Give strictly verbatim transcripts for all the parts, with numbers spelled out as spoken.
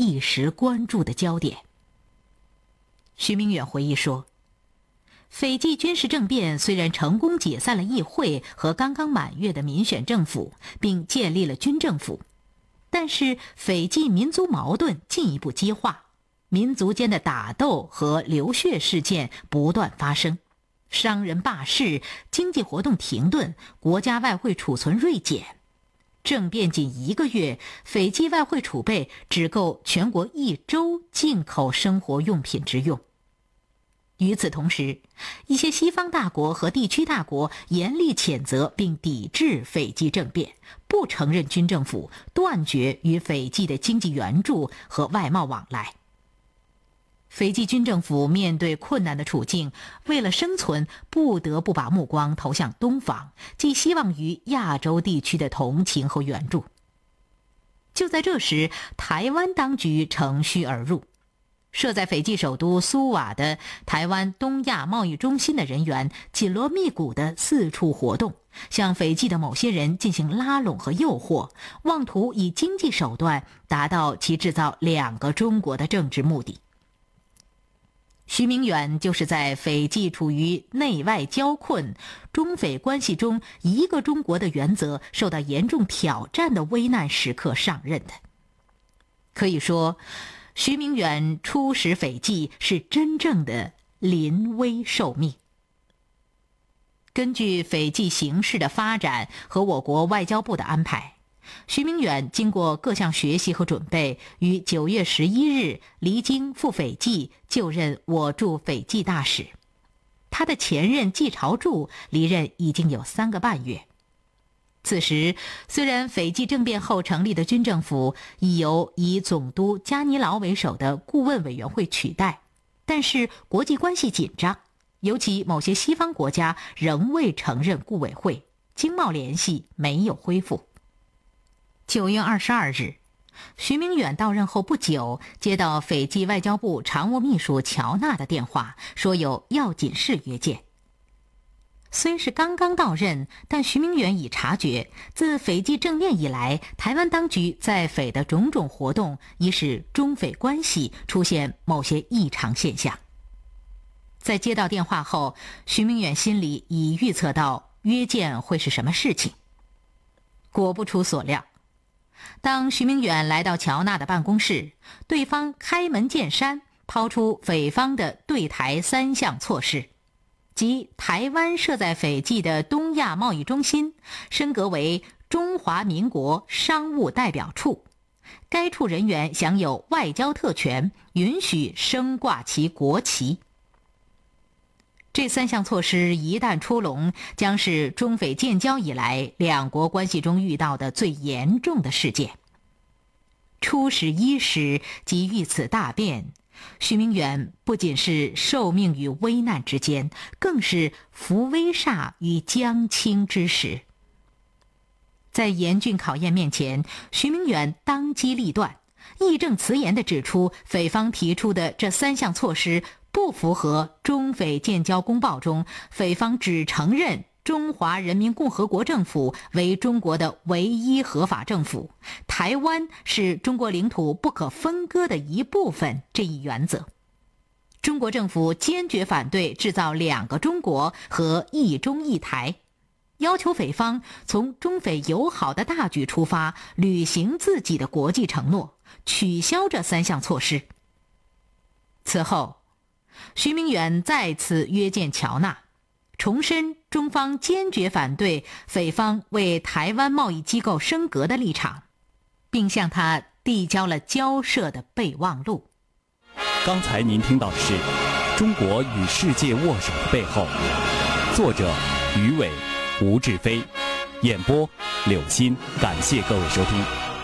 一时关注的焦点。徐明远回忆说，斐济军事政变虽然成功解散了议会和刚刚满月的民选政府，并建立了军政府，但是斐济民族矛盾进一步激化，民族间的打斗和流血事件不断发生，商人罢市，经济活动停顿，国家外汇储存锐减。政变仅一个月，斐济外汇储备只够全国一周进口生活用品之用。与此同时，一些西方大国和地区大国严厉谴责并抵制斐济政变，不承认军政府，断绝与斐济的经济援助和外贸往来。斐济军政府面对困难的处境，为了生存，不得不把目光投向东方，寄希望于亚洲地区的同情和援助。就在这时，台湾当局乘虚而入，设在斐济首都苏瓦的台湾东亚贸易中心的人员紧锣密鼓地四处活动，向斐济的某些人进行拉拢和诱惑，妄图以经济手段达到其制造两个中国的政治目的。徐明远就是在斐济处于内外交困、中斐关系中一个中国的原则受到严重挑战的危难时刻上任的。可以说，徐明远出使斐济是真正的临危受命。根据斐济形势的发展和我国外交部的安排，徐明远经过各项学习和准备，于九月十一日离京赴斐济，就任我驻斐济大使。他的前任季朝柱离任已经有三个半月。此时，虽然斐济政变后成立的军政府已由以总督加尼劳为首的顾问委员会取代，但是国际关系紧张，尤其某些西方国家仍未承认顾委会，经贸联系没有恢复。九月二十二日，徐明远到任后不久，接到斐济外交部常务秘书乔纳的电话，说有要紧事约见。虽是刚刚到任，但徐明远已察觉，自斐济政变以来，台湾当局在斐的种种活动已使中斐关系出现某些异常现象。在接到电话后，徐明远心里已预测到约见会是什么事情。果不出所料，当徐明远来到乔纳的办公室，对方开门见山抛出斐方的对台三项措施，即台湾设在斐济的东亚贸易中心升格为中华民国商务代表处，该处人员享有外交特权，允许升挂其国旗。这三项措施一旦出笼，将是中斐建交以来两国关系中遇到的最严重的事件。出使伊始即遇此大变，徐明远不仅是受命于危难之间，更是扶危煞于将倾之时。在严峻考验面前，徐明远当机立断，义正辞严地指出，斐方提出的这三项措施不符合中斐建交公报中斐方只承认中华人民共和国政府为中国的唯一合法政府，台湾是中国领土不可分割的一部分这一原则。中国政府坚决反对制造两个中国和一中一台，要求斐方从中斐友好的大局出发，履行自己的国际承诺，取消这三项措施。此后，徐明远再次约见乔纳，重申中方坚决反对斐方为台湾贸易机构升格的立场，并向他递交了交涉的备忘录。 刚才您听到的是《中国与世界握手的背后》，作者于伟、吴志飞，演播柳鑫。感谢各位收听。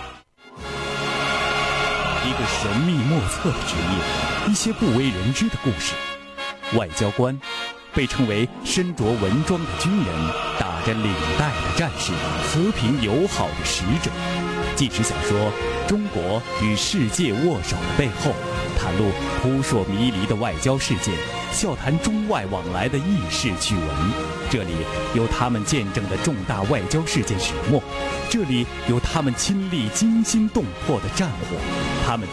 一个神秘莫测的职业，一些不为人知的故事。外交官被称为身着文装的军人，打着领带的战士，和平友好的使者。纪实小说《中国与世界握手的背后》，袒露扑朔迷离的外交事件，笑谈中外往来的轶事趣闻。这里有他们见证的重大外交事件始末，这里有他们亲历惊心动魄的战火，他们